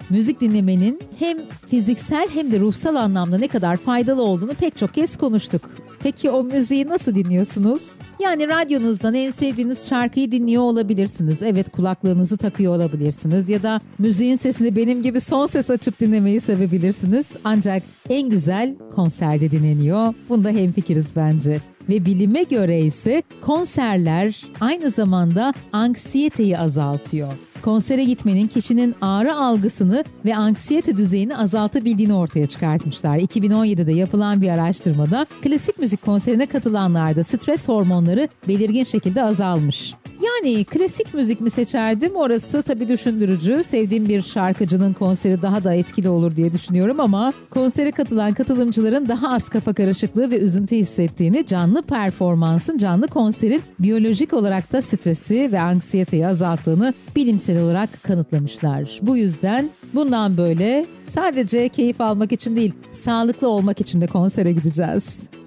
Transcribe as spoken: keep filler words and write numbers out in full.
müzik dinlemenin hem fiziksel hem de ruhsal anlamda ne kadar faydalı olduğunu pek çok kez konuştuk. Peki o müziği nasıl dinliyorsunuz? Yani radyonuzdan en sevdiğiniz şarkıyı dinliyor olabilirsiniz. Evet, kulaklığınızı takıyor olabilirsiniz ya da müziğin sesini benim gibi son ses açıp dinlemeyi sevebilirsiniz. Ancak en güzel konserde dinleniyor. Bunda hemfikiriz bence. Ve bilime göre ise konserler aynı zamanda anksiyeteyi azaltıyor. Konsere gitmenin kişinin ağrı algısını ve anksiyete düzeyini azaltabildiğini ortaya çıkartmışlar. iki bin on yedide yapılan bir araştırmada klasik müzik konserine katılanlarda stres hormonları belirgin şekilde azalmış. Yani klasik müzik mi seçerdim? Orası tabii düşündürücü. Sevdiğim bir şarkıcının konseri daha da etkili olur diye düşünüyorum ama konsere katılan katılımcıların daha az kafa karışıklığı ve üzüntü hissettiğini, canlı performansın, canlı konserin biyolojik olarak da stresi ve anksiyeteyi azalttığını bilimsel olarak kanıtlamışlar. Bu yüzden bundan böyle sadece keyif almak için değil, sağlıklı olmak için de konsere gideceğiz.